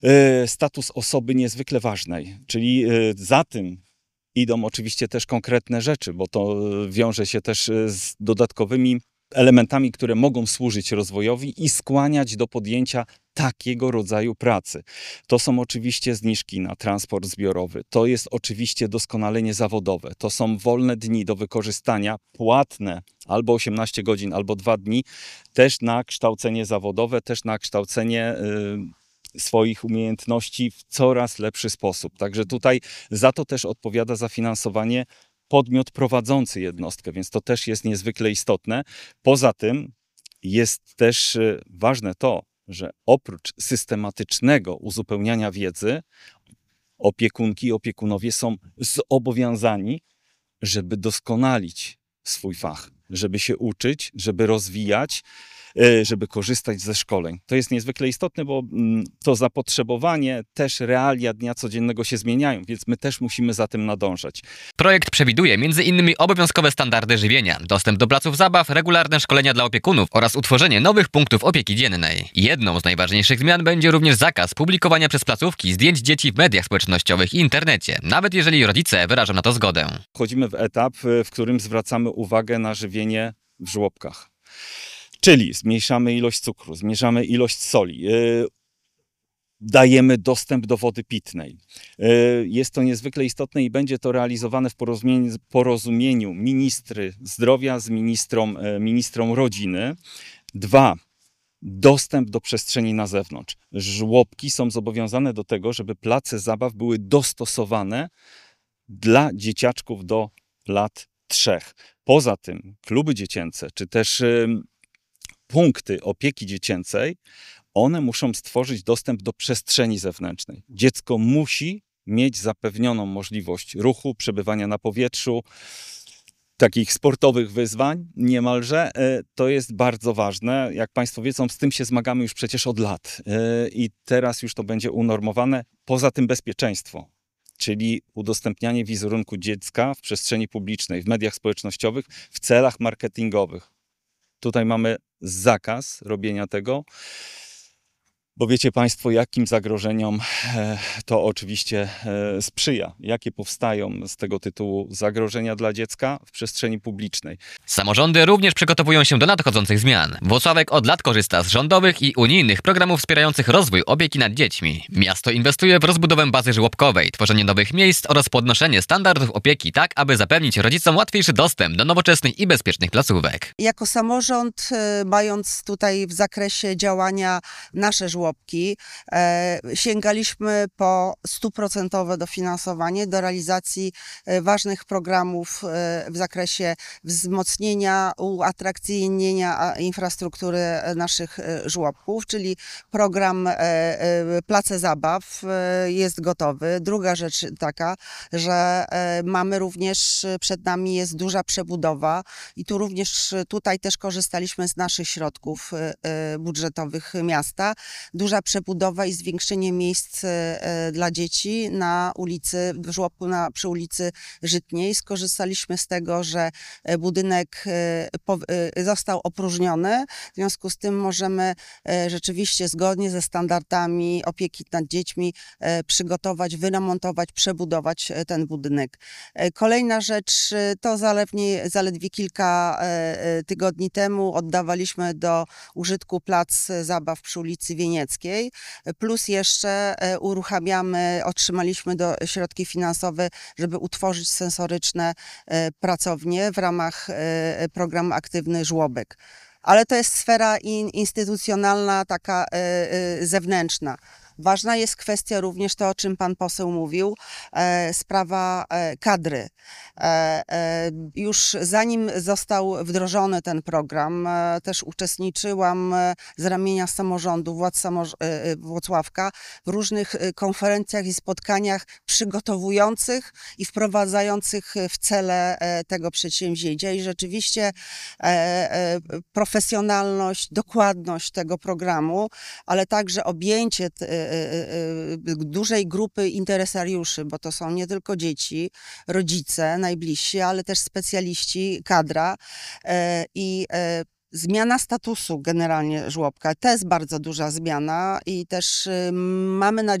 status osoby niezwykle ważnej, czyli za tym idą oczywiście też konkretne rzeczy, bo to wiąże się też z dodatkowymi elementami, które mogą służyć rozwojowi i skłaniać do podjęcia takiego rodzaju pracy. To są oczywiście zniżki na transport zbiorowy, to jest oczywiście doskonalenie zawodowe, to są wolne dni do wykorzystania, płatne albo 18 godzin, albo 2 dni, też na kształcenie zawodowe, też na kształcenie swoich umiejętności w coraz lepszy sposób. Także tutaj za to też odpowiada za finansowanie podmiot prowadzący jednostkę, więc to też jest niezwykle istotne. Poza tym jest też ważne to, że oprócz systematycznego uzupełniania wiedzy, opiekunki i opiekunowie są zobowiązani, żeby doskonalić swój fach, żeby się uczyć, żeby rozwijać, żeby korzystać ze szkoleń. To jest niezwykle istotne, bo to zapotrzebowanie, też realia dnia codziennego się zmieniają, więc my też musimy za tym nadążać. Projekt przewiduje m.in. obowiązkowe standardy żywienia, dostęp do placów zabaw, regularne szkolenia dla opiekunów oraz utworzenie nowych punktów opieki dziennej. Jedną z najważniejszych zmian będzie również zakaz publikowania przez placówki zdjęć dzieci w mediach społecznościowych i internecie, nawet jeżeli rodzice wyrażą na to zgodę. Wchodzimy w etap, w którym zwracamy uwagę na żywienie w żłobkach. Czyli zmniejszamy ilość cukru, zmniejszamy ilość soli, dajemy dostęp do wody pitnej. Jest to niezwykle istotne i będzie to realizowane w porozumieniu ministry zdrowia z ministrą rodziny. 2. Dostęp do przestrzeni na zewnątrz. Żłobki są zobowiązane do tego, żeby place zabaw były dostosowane dla dzieciaczków do lat 3. Poza tym kluby dziecięce, czy też punkty opieki dziecięcej, one muszą stworzyć dostęp do przestrzeni zewnętrznej. Dziecko musi mieć zapewnioną możliwość ruchu, przebywania na powietrzu, takich sportowych wyzwań niemalże. To jest bardzo ważne. Jak Państwo wiedzą, z tym się zmagamy już przecież od lat i teraz już to będzie unormowane. Poza tym bezpieczeństwo, czyli udostępnianie wizerunku dziecka w przestrzeni publicznej, w mediach społecznościowych w celach marketingowych. Tutaj mamy zakaz robienia tego, bo wiecie Państwo, jakim zagrożeniom to oczywiście sprzyja, jakie powstają z tego tytułu zagrożenia dla dziecka w przestrzeni publicznej. Samorządy również przygotowują się do nadchodzących zmian. Włocławek od lat korzysta z rządowych i unijnych programów wspierających rozwój opieki nad dziećmi. Miasto inwestuje w rozbudowę bazy żłobkowej, tworzenie nowych miejsc oraz podnoszenie standardów opieki tak, aby zapewnić rodzicom łatwiejszy dostęp do nowoczesnych i bezpiecznych placówek. Jako samorząd, mając tutaj w zakresie działania nasze żłobki, sięgaliśmy po 100% dofinansowanie do realizacji ważnych programów w zakresie wzmocnienia, uatrakcyjnienia infrastruktury naszych żłobków, czyli program Place Zabaw jest gotowy. Druga rzecz taka, że mamy również, przed nami jest duża przebudowa i tu również, tutaj też korzystaliśmy z naszych środków budżetowych miasta. Duża przebudowa i zwiększenie miejsc dla dzieci na ulicy, w żłobku przy ulicy Żytniej. Skorzystaliśmy z tego, że budynek został opróżniony. W związku z tym możemy rzeczywiście zgodnie ze standardami opieki nad dziećmi przygotować, wyremontować, przebudować ten budynek. Kolejna rzecz to zaledwie kilka tygodni temu oddawaliśmy do użytku plac zabaw przy ulicy Wienieckiej, plus jeszcze otrzymaliśmy środki finansowe, żeby utworzyć sensoryczne pracownie w ramach programu Aktywny Żłobek. Ale to jest sfera instytucjonalna, taka zewnętrzna. Ważna jest kwestia również to, o czym pan poseł mówił, sprawa kadry. Już zanim został wdrożony ten program, też uczestniczyłam z ramienia samorządu, władz Włocławka w różnych konferencjach i spotkaniach przygotowujących i wprowadzających w cele tego przedsięwzięcia. I rzeczywiście profesjonalność, dokładność tego programu, ale także objęcie dużej grupy interesariuszy, bo to są nie tylko dzieci, rodzice najbliżsi, ale też specjaliści, kadra i Zmiana statusu generalnie żłobka to jest bardzo duża zmiana i też mamy nadzieję,